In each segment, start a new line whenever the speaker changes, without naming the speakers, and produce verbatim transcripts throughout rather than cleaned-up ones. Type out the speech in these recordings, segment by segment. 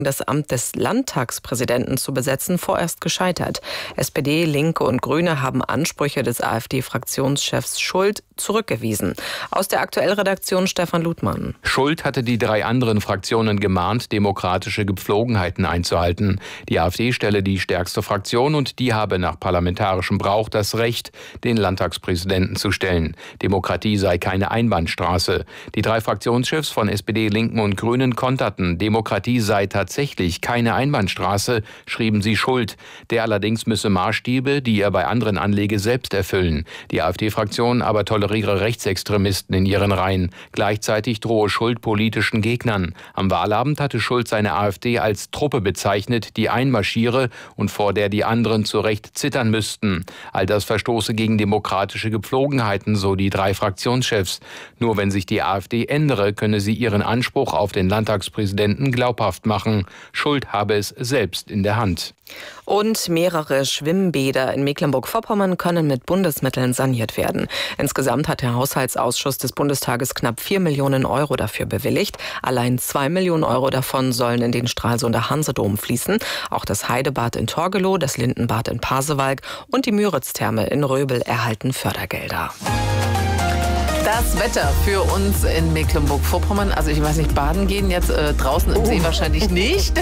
Das Amt des Landtagspräsidenten zu besetzen, vorerst gescheitert. S P D, Linke und Grüne haben Ansprüche des AfD-Fraktionschefs Schult zurückgewiesen. Aus der Aktuellredaktion Stefan Ludmann.
Schult hatte die drei anderen Fraktionen gemahnt, demokratische Gepflogenheiten einzuhalten. Die AfD stelle die stärkste Fraktion und die habe nach parlamentarischem Brauch das Recht, den Landtagspräsidenten zu stellen. Demokratie sei keine Einbahnstraße. Die drei Fraktionschefs von S P D, Linken und Grünen konterten, Demokratie sei tatsächlich Tatsächlich keine Einbahnstraße, schrieben sie Schult. Der allerdings müsse Maßstäbe, die er bei anderen anlege, selbst erfüllen. Die AfD-Fraktion aber toleriere Rechtsextremisten in ihren Reihen. Gleichzeitig drohe Schult politischen Gegnern. Am Wahlabend hatte Schult seine AfD als Truppe bezeichnet, die einmarschiere und vor der die anderen zu Recht zittern müssten. All das verstoße gegen demokratische Gepflogenheiten, so die drei Fraktionschefs. Nur wenn sich die AfD ändere, könne sie ihren Anspruch auf den Landtagspräsidenten glaubhaft machen. Schult habe es selbst in der Hand.
Und mehrere Schwimmbäder in Mecklenburg-Vorpommern können mit Bundesmitteln saniert werden. Insgesamt hat der Haushaltsausschuss des Bundestages knapp vier Millionen Euro dafür bewilligt. Allein zwei Millionen Euro davon sollen in den Stralsunder Hansedom fließen. Auch das Heidebad in Torgelow, das Lindenbad in Pasewalk und die Müritz-Therme in Röbel erhalten Fördergelder.
Das Wetter für uns in Mecklenburg-Vorpommern, also ich weiß nicht, baden gehen jetzt äh, draußen im uh. See wahrscheinlich nicht.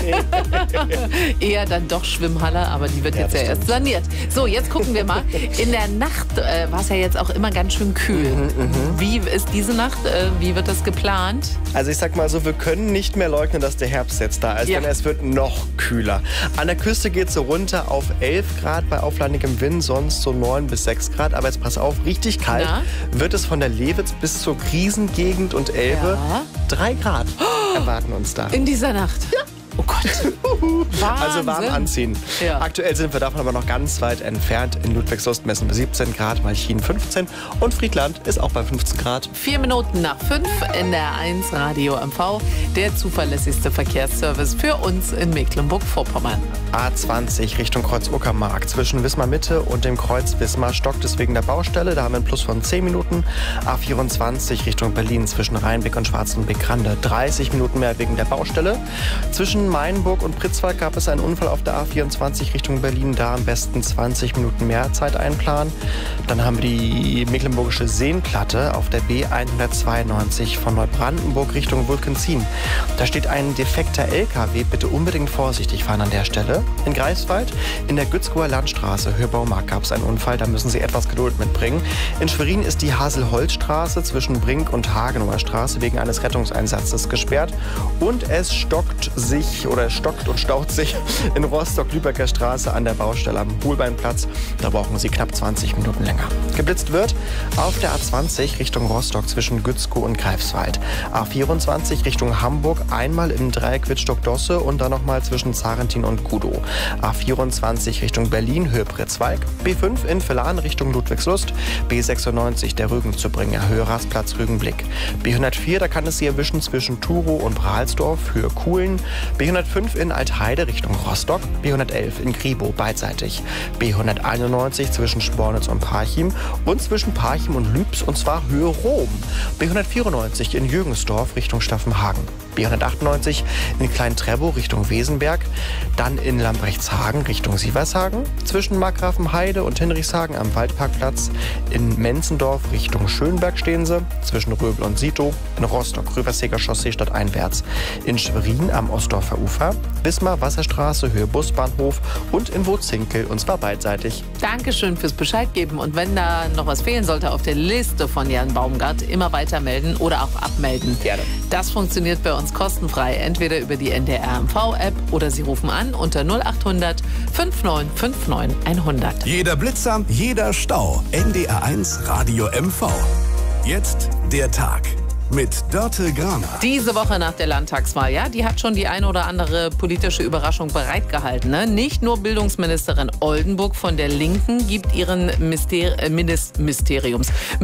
Eher dann doch Schwimmhalle, aber die wird ja, jetzt ja erst saniert. So, jetzt gucken wir mal. In der Nacht äh, war es ja jetzt auch immer ganz schön kühl. Mhm, mh. Wie ist diese Nacht? Äh, wie wird das geplant?
Also ich sag mal so, wir können nicht mehr leugnen, dass der Herbst jetzt da ist, ja. denn es wird noch kühler. An der Küste geht es so runter auf elf Grad bei auflandigem Wind, sonst so neun bis sechs Grad. Aber jetzt pass auf, richtig kalt Na? wird es von der Lewitz bis zur Krisengegend und Elbe. Ja. Drei Grad erwarten uns da.
In dieser Nacht? Ja. Oh Gott.
Also warm anziehen. Ja. Aktuell sind wir davon aber noch ganz weit entfernt. In Ludwigslust messen wir siebzehn Grad, Malchin fünfzehn und Friedland ist auch bei fünfzehn Grad.
Vier Minuten nach fünf, N D R eins Radio M V, der zuverlässigste Verkehrsservice für uns in Mecklenburg-Vorpommern.
A zwanzig Richtung Kreuz Uckermark. Zwischen Wismar Mitte und dem Kreuz Wismar stockt es wegen der Baustelle. Da haben wir einen Plus von zehn Minuten. A vierundzwanzig Richtung Berlin zwischen Rheinbeck und Schwarzenbeck-Rande. dreißig Minuten mehr wegen der Baustelle. Zwischen Mainburg und Pritzwalk gab es einen Unfall auf der A vierundzwanzig Richtung Berlin. Da am besten zwanzig Minuten mehr Zeit einplanen. Dann haben wir die Mecklenburgische Seenplatte auf der B hundertzweiundneunzig von Neubrandenburg Richtung Wulkenzin. Da steht ein defekter L K W. Bitte unbedingt vorsichtig fahren an der Stelle. In Greifswald in der Gützkower Landstraße Höhe-Baumarkt gab es einen Unfall. Da müssen Sie etwas Geduld mitbringen. In Schwerin ist die Haselholzstraße zwischen Brink und Hagenower Straße wegen eines Rettungseinsatzes gesperrt. Und es stockt sich oder es stockt und staut sich in Rostock-Lübecker Straße an der Baustelle am Holbeinplatz. Da brauchen Sie knapp zwanzig Minuten länger. Geblitzt wird auf der A zwanzig Richtung Rostock zwischen Gützkow und Greifswald. A vierundzwanzig Richtung Hamburg einmal im Dreieck Wittstock-Dosse und dann nochmal zwischen Zarentin und Kudow. A vierundzwanzig Richtung Berlin, Höhe Pritzwalk. B fünf in Villan Richtung Ludwigslust. B sechsundneunzig der Rügen-Zübringer, Höhe Rastplatz Rügenblick. B hundertvier, da kann es Sie erwischen zwischen Turow und Brahalsdorf, Höhe Kuhlen. B hundertfünf in Altheide Richtung Rostock. B hundertelf in Gribow beidseitig. B hunderteinundneunzig zwischen Spornitz und Parchim und zwischen Parchim und Lübs und zwar Höhe Rom. B hundertvierundneunzig in Jürgensdorf Richtung Staffenhagen. B hundertachtundneunzig in Klein-Trebow Richtung Wesenberg. Dann in Lambrechtshagen Richtung Sievershagen. Zwischen Markgrafenheide und Hinrichshagen am Waldparkplatz. In Menzendorf Richtung Schönberg stehen sie. Zwischen Röbel und Sito. In Rostock Rüverseger Chaussee stadteinwärts. In Schwerin am Ostdorfer Ufer. Wismar Wasserstraße Höhe Busbahnhof. Und in Wutzinkel und zwar beidseitig.
Dankeschön fürs Bescheid geben. Und wenn da noch was fehlen sollte auf der Liste von Jan Baumgart, immer weiter melden oder auch abmelden.
Gerne.
Das funktioniert bei uns kostenfrei, entweder über die N D R M V-App oder Sie rufen an unter null achthundert neunundfünfzig neunundfünfzig hundert.
Jeder Blitzer, jeder Stau. N D R eins Radio M V. Jetzt der Tag mit Dörte Graner.
Diese Woche nach der Landtagswahl, ja, die hat schon die eine oder andere politische Überraschung bereitgehalten. Ne? Nicht nur Bildungsministerin Oldenburg von der Linken gibt ihren Myster äh, Minis Mysteriums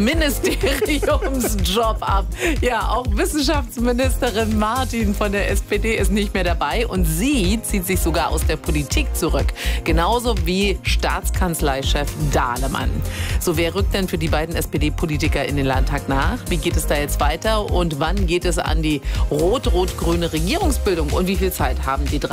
Ministeriumsjob ab. Ja, auch Wissenschaftsministerin Martin von der S P D ist nicht mehr dabei und sie zieht sich sogar aus der Politik zurück. Genauso wie Staatskanzleichef Dahlemann. So, wer rückt denn für die beiden S P D-Politiker in den Landtag nach? Wie geht es da jetzt weiter? Und wann geht es an die rot-rot-grüne Regierungsbildung? Und wie viel Zeit haben die drei?